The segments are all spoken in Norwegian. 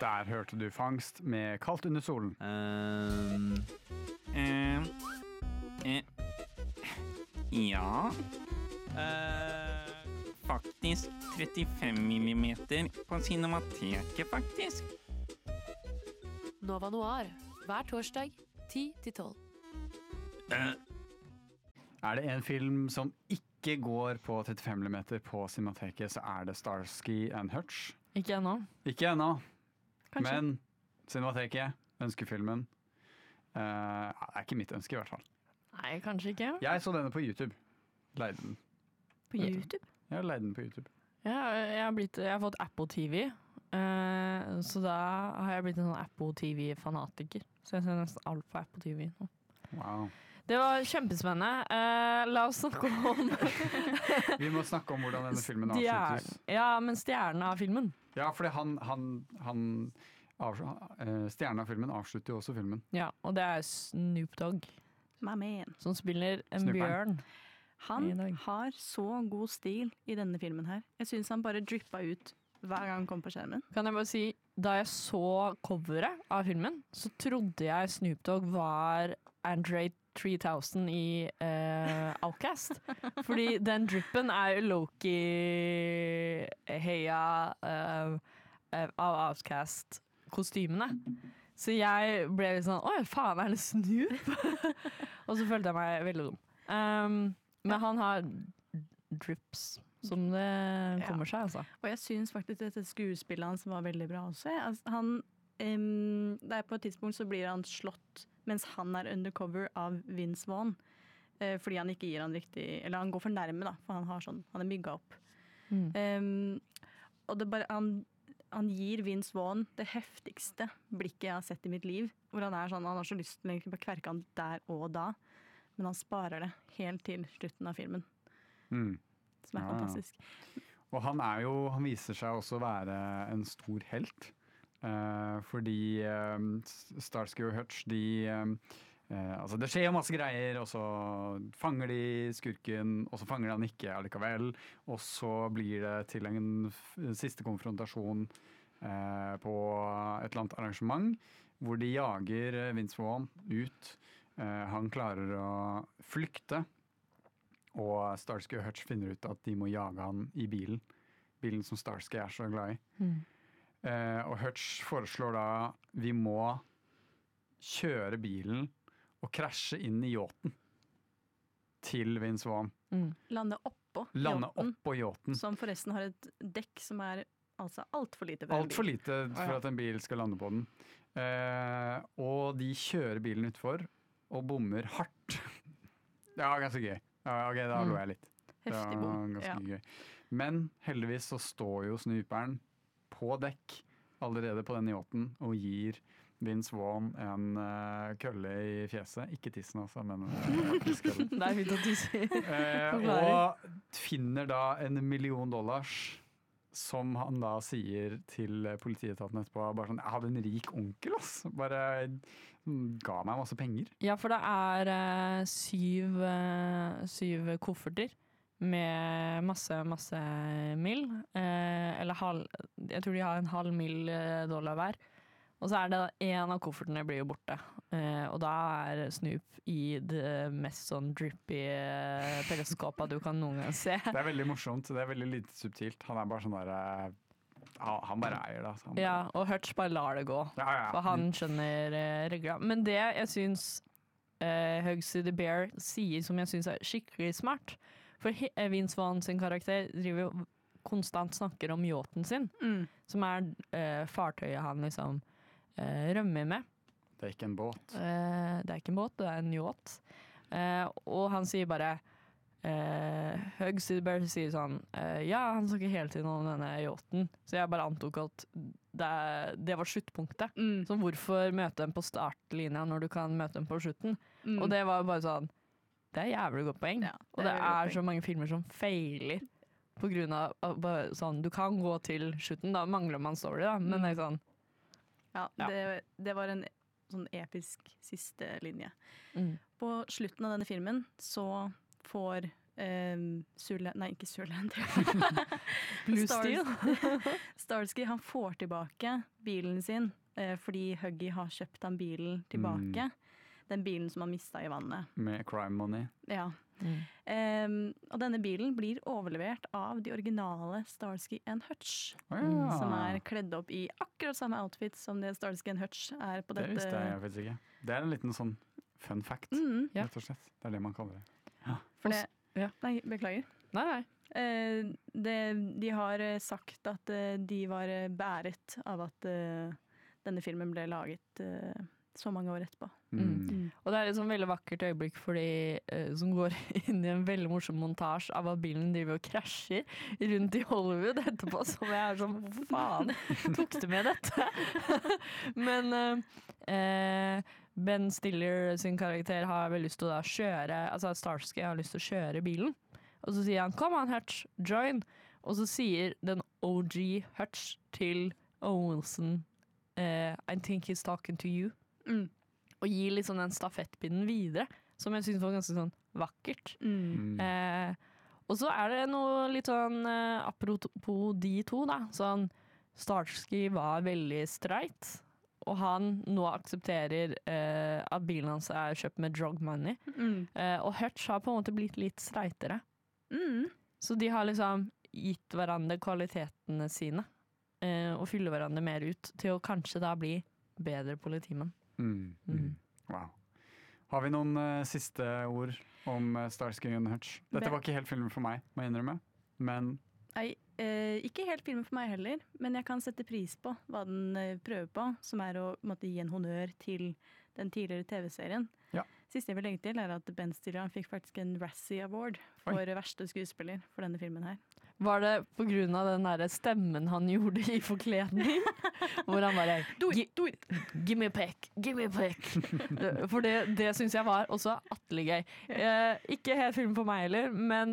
Der hørte du Fangst med Kaldt under solen. Ja. Faktisk 35 millimeter på Cinemateket, faktisk. Nova Noir, hver torsdag 10-12. Er det en film som ikke går på 35 millimeter på Cinemateket, så er det Starsky and Hutch. Ikke ennå. Ikke ennå, Kanskje. men Cinemateket, ønskefilmen. Det er ikke mitt ønske i hvert fall. Nei, kanskje ikke. Jeg så denne på YouTube. Leide den. På YouTube? Jeg leide den på YouTube. Ja, jeg har fått Apple TV, så da har jeg blitt en sånn Apple TV-fanatiker. Så jeg ser nesten alt på Apple TV nå. Wow. Det var kjempespennende. La oss snakke om Vi må snakke om hvordan denne filmen avsluttes. Ja, men stjernen av filmen. Ja, fordi stjernen av filmen avslutter jo også filmen. Ja, og det er Snoop Dogg My man. som spiller en Snooperen. bjørn. Han I dag. har så god stil i denne filmen her. Jeg synes han bare drippa ut hver gang han kom på skjermen. Kan jeg bare si, da jeg så coveret av filmen, så trodde jeg Snoop Dogg var Andre 3000 i Outcast. Fordi den drippen er jo Loki-heia av Outcast-kostymene. Så jeg ble litt sånn, oi faen, er det Snoop? Og så følte jeg meg veldig dum. Men han har drips som det kommer seg, altså. Og jeg synes faktisk dette skuespillet hans var veldig bra også. Altså, der på et tidspunkt så blir han slått mens han er undercover av Vince Vaughn. Fordi han ikke gir han riktig, eller han går for nærme da, for han er mygga opp. Og det bare, han gir Vince Vaughn det heftigste blikket jeg har sett i mitt liv. Hvor han har så lyst til å kverke han der og da. Men han sparer det helt til slutten av filmen. Som er fantastisk. Og han viser seg også å være en stor helt. Fordi Starsky og Hutch, altså det skjer jo masse greier, og så fanger de skurken, og så fanger de han ikke allikevel. Og så blir det til en siste konfrontasjon på et eller annet arrangement, hvor de jager Vince Vaughn ut. Han klarer å flykte, og Starsky og Hutch finner ut at de må jage han i bilen som Starsky er så glad i. Og Hutch foreslår da vi må kjøre bilen og krasje inn i yachten til Vince Vaughn. Lande oppå yachten. Som forresten har et dekk som er altså alt for lite for en bil. Alt for lite for at en bil skal lande på den. Og de kjører bilen utfor og bommer hardt. Det var ganske gøy. Ok, da lo jeg litt. Heftig bom. Gøy. Men heldigvis så står jo snuperen på dekk allerede på den yachten og gir Vince Vaughn en kølle i fjeset. Ikke tissen altså, men kølle. Det er fint at du sier. Og finner da $1 million som han da sier til politietaten etterpå, bare sånn, jeg hadde en rik onkel, ass. Bare ga meg masse penger. Ja, for det er 7 kofferter med masse mill. Jeg tror de har $0,5 million hver. Og så er det en av koffertene blir jo borte. Og da er Snoop i det mest sånn drippy periskopet du kan noen gang se. Det er veldig morsomt, det er veldig lite subtilt. Han er bare sånn der, han bare eier det. Altså. Ja, og Hutch bare lar det gå. Ja. For han skjønner regler. Men det jeg synes Hugsy the Bear sier som jeg synes er skikkelig smart, for Vince Vaughn sin karakter driver jo konstant snakker om yachten sin, som er fartøyet han liksom rømmer med. Det er ikke en båt. Det er ikke en båt, det er en yacht. Og han sier bare Hugsy the Bear sier sånn ja, han snakker hele tiden om denne yachten, så jeg bare antok at det var sluttpunktet. Så hvorfor møte dem på startlinja når du kan møte dem på slutten? Og det var bare sånn, det er jævlig godt poeng. Ja, og det er så mange filmer som feiler på grunn av sånn, du kan gå til slutten, da mangler man story da, men det er sånn det var en sånn episk siste linje. På slutten av denne filmen så får Nei, ikke Zoolander. Blue Steel. Starsky, han får tilbake bilen sin fordi Huggy har kjøpt han bilen tilbake. Den bilen som han mistet i vannet. Med crime money. Ja. Og denne bilen blir overlevert av de originale Starsky and Hutch. Som er kledd opp i akkurat samme outfit som det Starsky and Hutch er på dette. Det visste jeg faktisk ikke. Det er en liten sånn fun fact, rett og slett. Det er det man kaller det. For det, nei, beklager. Nei. De har sagt at de var beæret av at denne filmen ble laget så mange år etterpå. Og det er et sånn veldig vakkert øyeblikk som går inn i en veldig morsom montasje av at bilen driver og krasjer rundt i Hollywood etterpå, som jeg er sånn, hvorfor faen tok du med dette? Men Ben Stiller sin karakter har veldig lyst til å kjøre, altså Starsky har lyst til å kjøre bilen, og så sier han, come on Hutch, join, og så sier den OG Hutch til Owen Wilson, I think he's talking to you. Og gir liksom den stafettpinnen videre, som jeg synes var ganske sånn vakkert. Og så er det noe litt sånn apropos de to da, sånn Starsky var veldig streit, og han nå aksepterer at bilen hans er kjøpt med drug money, og Hutch har på en måte blitt litt streitere. Så de har liksom gitt hverandre kvalitetene sine, og fyller hverandre mer ut til å kanskje da bli bedre politimenn. Wow. Har vi noen siste ord om Starsky and Hutch? Dette var ikke helt filmen for meg, må jeg innrømme. Men Nei, ikke helt filmen for meg heller, men jeg kan sette pris på hva den prøver på, som er å måtte gi en honnør til den tidligere TV-serien. Ja. Siste jeg vil legge til er at Ben Stiller fikk faktisk en Razzie Award for verste skuespiller for denne filmen her. Var det på grunn av den der stemmen han gjorde i forkledning? Hvor han bare Do it! Give me a peck, give me a peck. For det synes jeg var også attelig gøy. Ikke helt film for meg heller, men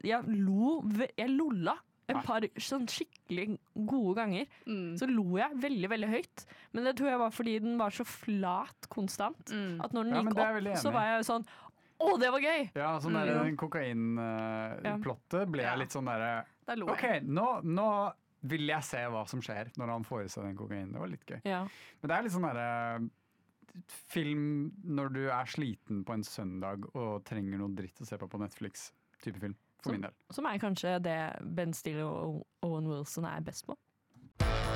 jeg lolla et par sånn skikkelig gode ganger. Så lo jeg veldig, veldig høyt. Men det tror jeg var fordi den var så flat konstant. At når den gikk opp, så var jeg sånn, det var gøy! Ja, sånn der kokainplottet ble jeg litt sånn der, ok, nå vil jeg se hva som skjer når han får i seg den kokainen. Det var litt gøy. Ja. Men det er litt sånn der film når du er sliten på en søndag og trenger noe dritt å se på Netflix type film, for min del. Som er kanskje det Ben Stiller og Owen Wilson er best på.